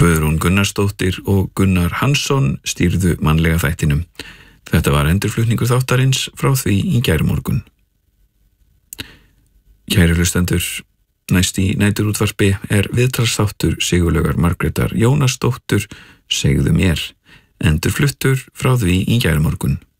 Guðrún Gunnarsdóttir og Gunnar Hansson stýrðu mannlega þættinum. Þetta var endurflutningur þáttarins frá því í gærmorgun. Kæru hlustendur, næst í næturútvarpi viðtalsþáttur Sigurlaugar Margrétar Jónasdóttur Segðu mér, endurfluttur frá því í gærmorgun.